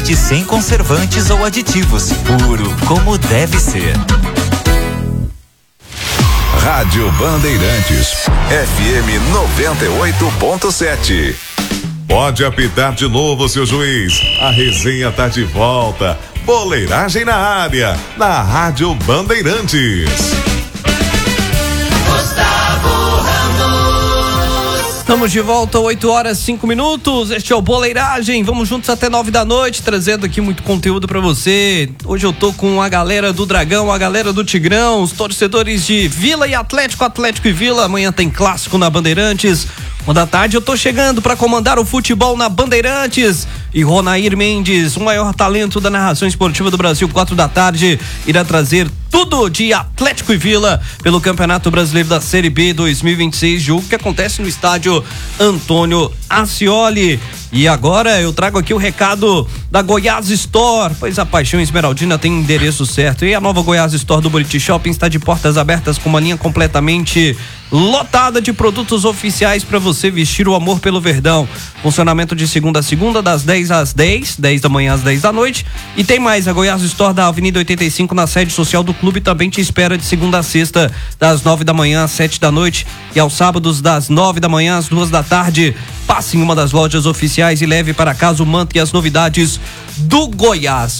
leite sem conservantes ou aditivos, puro como deve ser. Rádio Bandeirantes, FM 98.7. Pode apitar de novo, seu juiz. A resenha tá de volta. Boleiragem na área, na Rádio Bandeirantes. Estamos de volta, 8h05. Este é o Boleiragem. Vamos juntos até 9 da noite, trazendo aqui muito conteúdo pra você. Hoje eu tô com a galera do Dragão, a galera do Tigrão, os torcedores de Vila e Atlético, Atlético e Vila. Amanhã tem clássico na Bandeirantes. 1 da tarde eu tô chegando pra comandar o futebol na Bandeirantes. E Ronair Mendes, o maior talento da narração esportiva do Brasil, 4 da tarde, irá trazer tudo de Atlético e Vila pelo Campeonato Brasileiro da Série B 2026, jogo que acontece no estádio Antônio Ascioli. E agora eu trago aqui o recado da Goiás Store, pois a Paixão Esmeraldina tem endereço certo. E a nova Goiás Store do Buriti Shopping está de portas abertas com uma linha completamente lotada de produtos oficiais para você vestir o amor pelo Verdão. Funcionamento de segunda a segunda, das 10 às 10 da manhã às 10 da noite. E tem mais, a Goiás Store da Avenida 85, na sede social do clube, também te espera de segunda a sexta, das 9 da manhã às 7 da noite. E aos sábados, das 9 da manhã às 2 da tarde. Passe em uma das lojas oficiais e leve para casa o manto e as novidades do Goiás.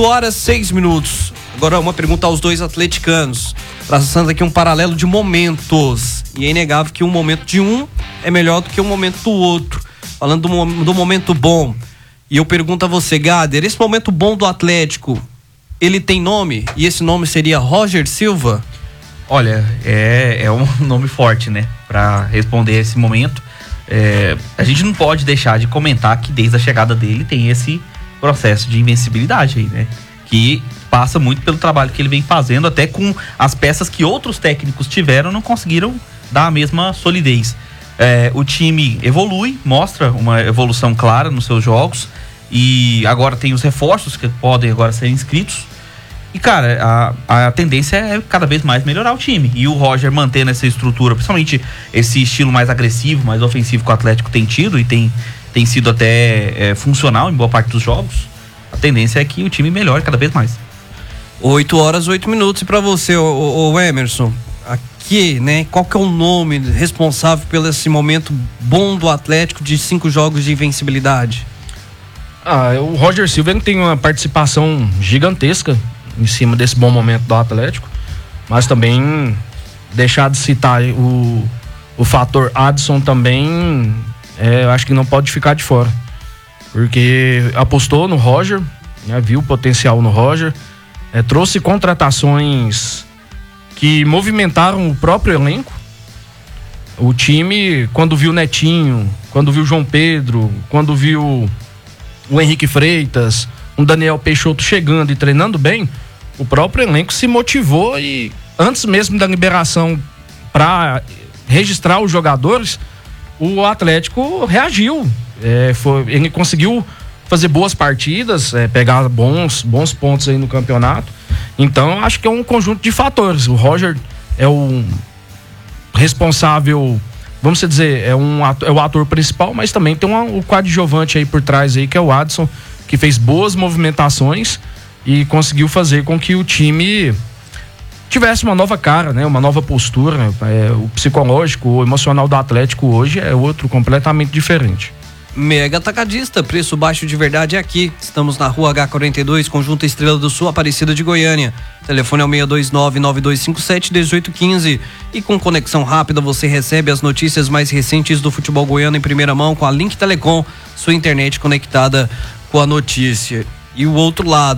8h06. Agora uma pergunta aos dois atleticanos, traçando aqui um paralelo de momentos. E é inegável que um momento de um é melhor do que um momento do outro. Falando do momento bom. E eu pergunto a você, Gader, esse momento bom do Atlético, ele tem nome? E esse nome seria Roger Silva? Olha, é um nome forte, né? Pra responder esse momento. A gente não pode deixar de comentar que desde a chegada dele tem esse processo de invencibilidade aí, né? Que passa muito pelo trabalho que ele vem fazendo, até com as peças que outros técnicos tiveram, não conseguiram dar a mesma solidez. O time evolui, mostra uma evolução clara nos seus jogos, e agora tem os reforços que podem agora ser inscritos. E, cara, a tendência é cada vez mais melhorar o time. E o Roger mantendo essa estrutura, principalmente esse estilo mais agressivo, mais ofensivo que o Atlético tem tido e tem sido até funcional em boa parte dos jogos, a tendência é que o time melhore cada vez mais. 8h08. E pra você, o Emerson, aqui, né, qual que é o nome responsável pelo esse momento bom do Atlético de 5 jogos de invencibilidade? O Roger Silva tem uma participação gigantesca em cima desse bom momento do Atlético, mas também deixar de citar o fator Adson também, eu acho que não pode ficar de fora, porque apostou no Roger, né, viu o potencial no Roger, trouxe contratações que movimentaram o próprio elenco. O time, quando viu o Netinho, quando viu o João Pedro, quando viu o Henrique Freitas, um Daniel Peixoto chegando e treinando bem, o próprio elenco se motivou e antes mesmo da liberação para registrar os jogadores, o Atlético reagiu. Ele conseguiu fazer boas partidas, pegar bons pontos aí no campeonato. Então, acho que é um conjunto de fatores. O Roger é o responsável, vamos dizer, é o ator principal, mas também tem o coadjuvante aí por trás aí, que é o Adson, que fez boas movimentações e conseguiu fazer com que o time tivesse uma nova cara, né? Uma nova postura. O psicológico, o emocional do Atlético hoje é outro completamente diferente. Mega Atacadista, preço baixo de verdade é aqui. Estamos na Rua H42, Conjunto Estrela do Sul, Aparecida de Goiânia. O telefone é o 629-9257-1815. E com conexão rápida você recebe as notícias mais recentes do futebol goiano em primeira mão com a Link Telecom, sua internet conectada com a notícia. E o outro lado,